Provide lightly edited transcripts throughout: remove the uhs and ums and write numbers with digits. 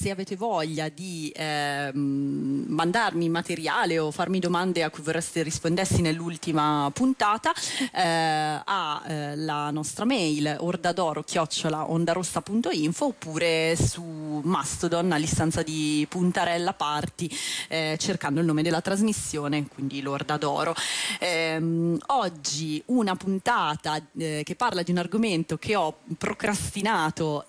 Se avete voglia di mandarmi materiale o farmi domande a cui vorreste rispondessi nell'ultima puntata, la nostra mail ordadoro@ondarossa.info oppure su Mastodon all'istanza di Puntarella Party, cercando il nome della trasmissione, quindi l'Orda d'Oro. Oggi una puntata che parla di un argomento che ho procrastinato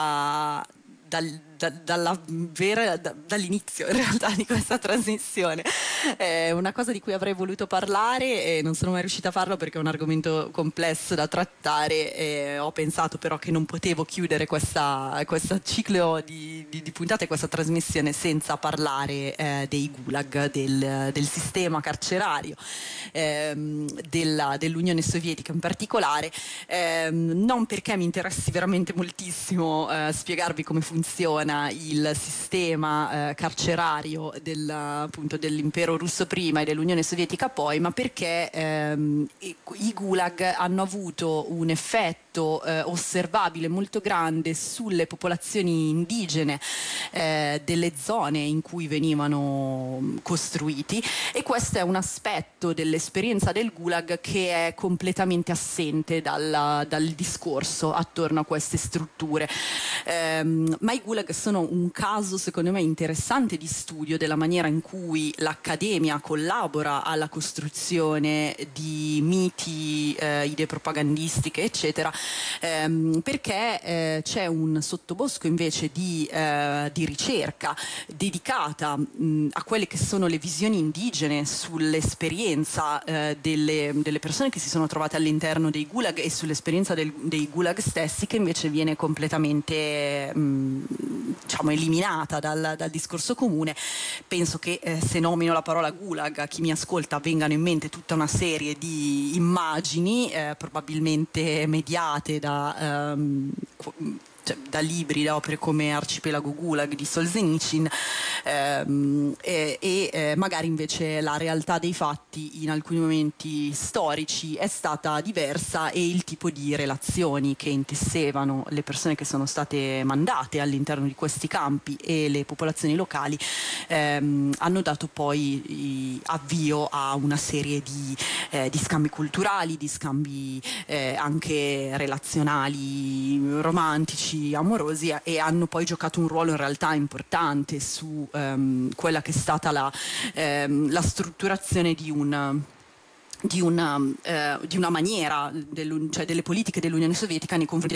dall'inizio in realtà di questa trasmissione. È una cosa di cui avrei voluto parlare e non sono mai riuscita a farlo perché è un argomento complesso da trattare, e ho pensato però che non potevo chiudere questo ciclo di puntate, questa trasmissione, senza parlare dei gulag, del sistema carcerario dell'Unione Sovietica in particolare, non perché mi interessi veramente moltissimo spiegarvi come funziona il sistema carcerario appunto dell'impero russo prima e dell'Unione Sovietica poi, ma perché i gulag hanno avuto un effetto osservabile molto grande sulle popolazioni indigene delle zone in cui venivano costruiti, e questo è un aspetto dell'esperienza del gulag che è completamente assente dal discorso attorno a queste strutture. Ma i gulag sono un caso secondo me interessante di studio della maniera in cui l'accademia collabora alla costruzione di miti, idee propagandistiche eccetera, perché c'è un sottobosco invece di ricerca dedicata a quelle che sono le visioni indigene sull'esperienza delle persone che si sono trovate all'interno dei gulag e sull'esperienza dei gulag stessi, che invece viene completamente diciamo eliminata dal discorso comune. Penso che se nomino la parola gulag, a chi mi ascolta vengano in mente tutta una serie di immagini probabilmente mediate da libri, da opere come Arcipelago Gulag di Solzhenitsyn, magari invece la realtà dei fatti in alcuni momenti storici è stata diversa, e il tipo di relazioni che intessevano le persone che sono state mandate all'interno di questi campi e le popolazioni locali hanno dato poi avvio a una serie di scambi culturali, di scambi anche relazionali, romantici, amorosi, e hanno poi giocato un ruolo in realtà importante su quella che è stata la strutturazione di una maniera, cioè delle politiche dell'Unione Sovietica nei confronti